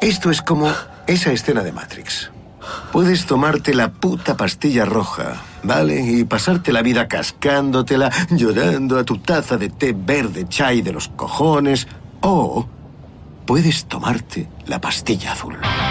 Esto es como esa escena de Matrix. Puedes tomarte la puta pastilla roja, ¿vale? Y pasarte la vida cascándotela, llorando a tu taza de té verde chai de los cojones. O puedes tomarte la pastilla azul.